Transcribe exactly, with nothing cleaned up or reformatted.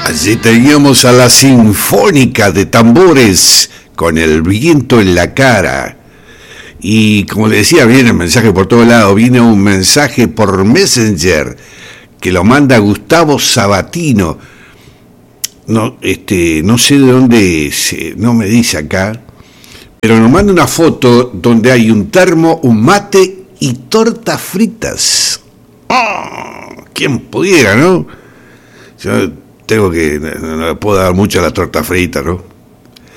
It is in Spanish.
Allí teníamos a la Sinfónica de Tambores con El Viento en la Cara. Y como le decía, viene el mensaje por todos lados. Viene un mensaje por Messenger que lo manda Gustavo Sabatino. No, este, no sé de dónde, se, no me dice acá, pero nos manda una foto donde hay un termo, un mate y tortas fritas. ¡Oh! ¿Quién pudiera, no? Yo tengo que, no, no puedo dar mucho a la torta frita, ¿no?